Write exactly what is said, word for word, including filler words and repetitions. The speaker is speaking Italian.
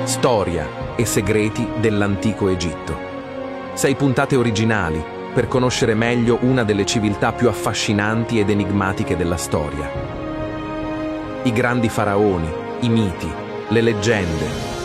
storia e segreti dell'antico Egitto. Sei puntate originali per conoscere meglio una delle civiltà più affascinanti ed enigmatiche della storia. I grandi faraoni, i miti, le leggende,